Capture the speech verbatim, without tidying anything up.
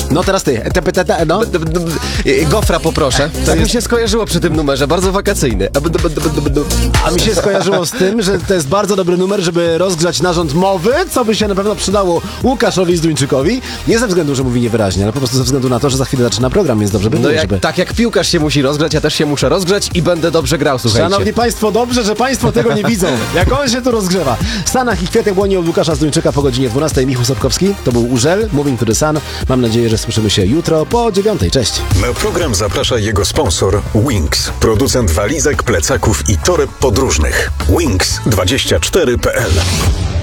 No teraz ty. Te, te, te, no. Gofra poproszę. To mi się skojarzyło przy tym numerze, bardzo wakacyjny. A mi się skojarzyło z tym, że to jest bardzo dobry numer, żeby rozgrzać narząd mowy, co by się na pewno przydało Łukaszowi Zduńczykowi. Nie ze względu, że mówi niewyraźnie, ale po prostu ze względu na to, że za chwilę zaczyna program, więc dobrze by No było, jak, żeby... tak jak piłkarz się musi rozgrzać, ja też się muszę rozgrzać i będę dobrze grał, słuchajcie. Szanowni Państwo, dobrze, że Państwo tego nie widzą, jak on się tu rozgrzewa. W Stanach i kwiatek błoni od Łukasza Zduńczyka po godzinie dwunastej. Michał Sobkowski, to był Urzel, Moving to the Sun. Mam nadzieję, że słyszymy się jutro po dziewiątej. Cześć. Na program zaprasza jego sponsor Wings, producent walizek, plecaków i toreb podróżnych. Wings dwadzieścia cztery kropka p l